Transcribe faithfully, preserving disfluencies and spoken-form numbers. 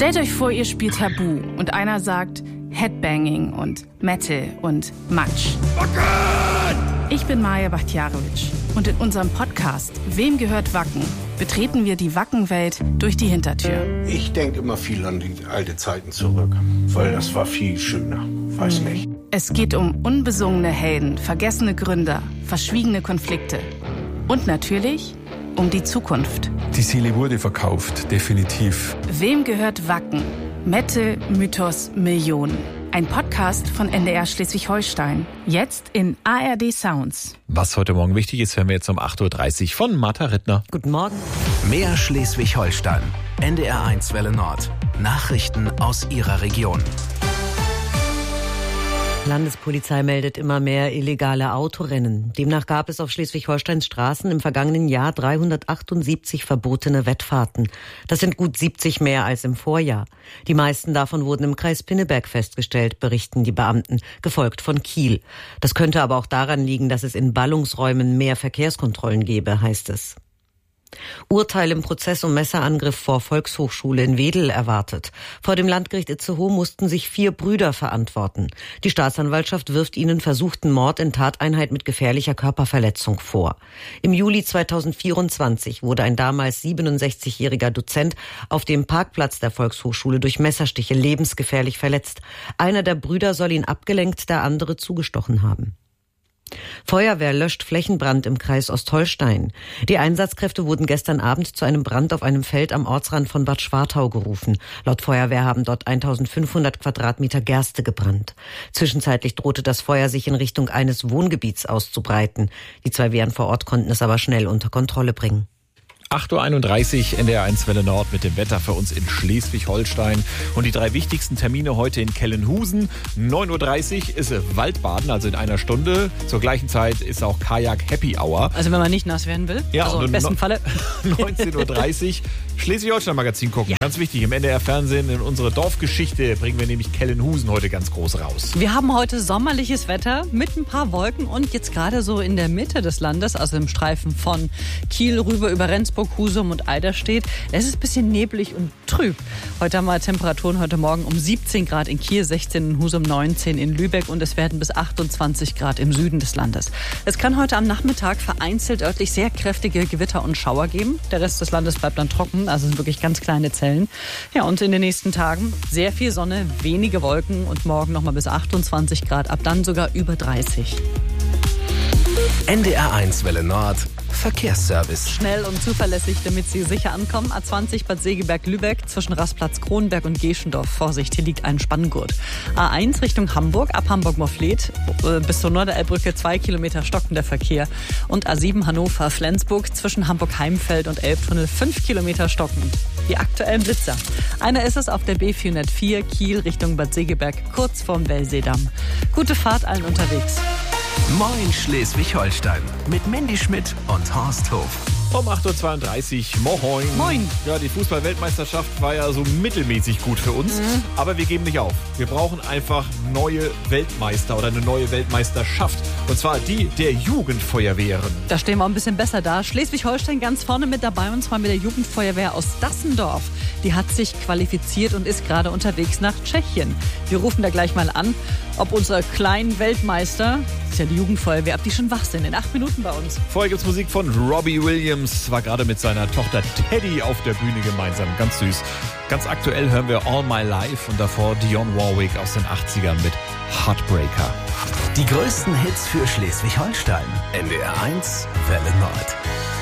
Stellt euch vor, ihr spielt Tabu und einer sagt Headbanging und Metal und Matsch. Ich bin Maja Bachtjarowitsch und in unserem Podcast Wem gehört Wacken? Betreten wir die Wackenwelt durch die Hintertür. Ich denke immer viel an die alten Zeiten zurück, weil das war viel schöner. Weiß nicht. Es geht um unbesungene Helden, vergessene Gründer, verschwiegene Konflikte und natürlich um die Zukunft. Die Seele wurde verkauft, definitiv. Wem gehört Wacken? Metal, Mythos, Millionen. Ein Podcast von N D R Schleswig-Holstein. Jetzt in A R D Sounds. Was heute Morgen wichtig ist, hören wir jetzt um acht Uhr dreißig von Martha Rittner. Guten Morgen. Mehr Schleswig-Holstein. N D R eins Welle Nord. Nachrichten aus Ihrer Region. Landespolizei meldet immer mehr illegale Autorennen. Demnach gab es auf Schleswig-Holsteins Straßen im vergangenen Jahr dreihundertachtundsiebzig verbotene Wettfahrten. Das sind gut siebzig mehr als im Vorjahr. Die meisten davon wurden im Kreis Pinneberg festgestellt, berichten die Beamten, gefolgt von Kiel. Das könnte aber auch daran liegen, dass es in Ballungsräumen mehr Verkehrskontrollen gäbe, heißt es. Urteil im Prozess um Messerangriff vor Volkshochschule in Wedel erwartet. Vor dem Landgericht Itzehoe mussten sich vier Brüder verantworten. Die Staatsanwaltschaft wirft ihnen versuchten Mord in Tateinheit mit gefährlicher Körperverletzung vor. Im Juli zweitausendvierundzwanzig wurde ein damals siebenundsechzigjähriger Dozent auf dem Parkplatz der Volkshochschule durch Messerstiche lebensgefährlich verletzt. Einer der Brüder soll ihn abgelenkt, der andere zugestochen haben. Feuerwehr löscht Flächenbrand im Kreis Ostholstein. Die Einsatzkräfte wurden gestern Abend zu einem Brand auf einem Feld am Ortsrand von Bad Schwartau gerufen. Laut Feuerwehr haben dort eintausendfünfhundert Quadratmeter Gerste gebrannt. Zwischenzeitlich drohte das Feuer sich in Richtung eines Wohngebiets auszubreiten. Die zwei Wehren vor Ort konnten es aber schnell unter Kontrolle bringen. acht Uhr einunddreißig, N D R eins Welle Nord mit dem Wetter für uns in Schleswig-Holstein. Und die drei wichtigsten Termine heute in Kellenhusen. neun Uhr dreißig ist Waldbaden, also in einer Stunde. Zur gleichen Zeit ist auch Kajak Happy Hour. Also wenn man nicht nass werden will, ja, also im besten no- Falle. neunzehn Uhr dreißig Schleswig-Holstein-Magazin gucken. Ja. Ganz wichtig, im N D R-Fernsehen, in unsere Dorfgeschichte bringen wir nämlich Kellenhusen heute ganz groß raus. Wir haben heute sommerliches Wetter mit ein paar Wolken und jetzt gerade so in der Mitte des Landes, also im Streifen von Kiel rüber über Rendsburg, Husum und Eiderstedt. Es ist ein bisschen neblig und trüb. Heute haben wir Temperaturen heute Morgen um siebzehn Grad in Kiel, sechzehn in Husum, neunzehn in Lübeck und es werden bis achtundzwanzig Grad im Süden des Landes. Es kann heute am Nachmittag vereinzelt örtlich sehr kräftige Gewitter und Schauer geben. Der Rest des Landes bleibt dann trocken, also sind wirklich ganz kleine Zellen. Ja, und in den nächsten Tagen sehr viel Sonne, wenige Wolken und morgen nochmal bis achtundzwanzig Grad, ab dann sogar über dreißig. N D R eins Welle Nord. Verkehrsservice. Schnell und zuverlässig, damit Sie sicher ankommen. A zwanzig Bad Segeberg-Lübeck zwischen Rastplatz Kronberg und Geschendorf. Vorsicht, hier liegt ein Spanngurt. A eins Richtung Hamburg, ab Hamburg-Morfleet bis zur Norderelbbrücke zwei Kilometer stockender Verkehr. Und A sieben Hannover-Flensburg zwischen Hamburg-Heimfeld und Elbtunnel fünf Kilometer stockend. Die aktuellen Blitzer. Einer ist es auf der B vierhundertvier Kiel Richtung Bad Segeberg, kurz vorm Wellseedamm. Gute Fahrt allen unterwegs. Moin Schleswig-Holstein mit Mandy Schmidt und Horst Hof. Um acht Uhr zweiunddreißig, moin. Moin. Ja, die Fußball-Weltmeisterschaft war ja so mittelmäßig gut für uns, mhm. aber wir geben nicht auf. Wir brauchen einfach neue Weltmeister oder eine neue Weltmeisterschaft. Und zwar die der Jugendfeuerwehren. Da stehen wir ein bisschen besser da. Schleswig-Holstein ganz vorne mit dabei und zwar mit der Jugendfeuerwehr aus Dassendorf. Die hat sich qualifiziert und ist gerade unterwegs nach Tschechien. Wir rufen da gleich mal an, ob unser kleinen Weltmeister, das ist ja die Jugendfeuerwehr, ob die schon wach sind. In acht Minuten bei uns. Vorher gibt's Musik von Robbie Williams. War gerade mit seiner Tochter Teddy auf der Bühne gemeinsam. Ganz süß. Ganz aktuell hören wir All My Life und davor Dionne Warwick aus den achtzigern mit Heartbreaker. Die größten Hits für Schleswig-Holstein. N D R eins Welle Nord.